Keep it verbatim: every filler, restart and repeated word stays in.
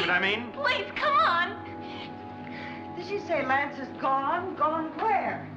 what I mean? Please, come on. Did she say Lance is gone? Gone where?